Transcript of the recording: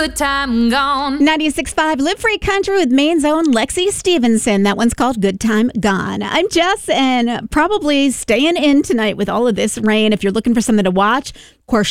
good time gone. 96.5 Live Free Country with Maine's own Lexi Stevenson. That one's called Good Time Gone. I'm Jess, and probably staying in tonight with all of this rain. If you're looking for something to watch, of course,